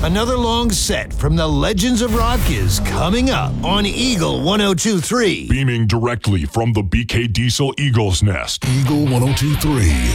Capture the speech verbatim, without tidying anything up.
Another long set from the Legends of Rock is coming up on Eagle one oh two point three. Beaming directly from the B K Diesel Eagle's Nest. Eagle one oh two point three.